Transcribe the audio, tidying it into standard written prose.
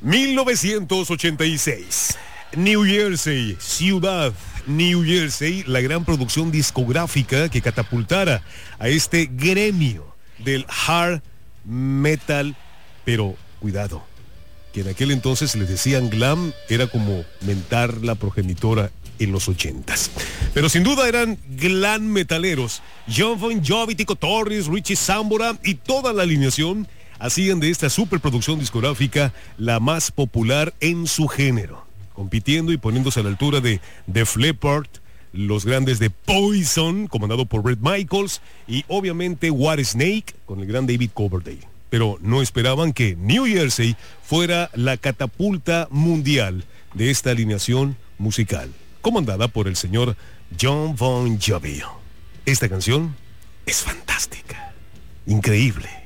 1986. New Jersey, ciudad New Jersey, la gran producción discográfica que catapultara a este gremio del hard metal, pero cuidado, que en aquel entonces les decían glam, era como mentar la progenitora en los 80s. Pero sin duda eran glam metaleros. Jon Bon Jovi, Tico Torres, Richie Sambora y toda la alineación hacían de esta superproducción discográfica la más popular en su género, compitiendo y poniéndose a la altura de Def Leppard, los grandes de Poison, comandado por Bret Michaels, y obviamente Whitesnake con el gran David Coverdale. Pero no esperaban que New Jersey fuera la catapulta mundial de esta alineación musical, comandada por el señor Jon Bon Jovi. Esta canción es fantástica, increíble.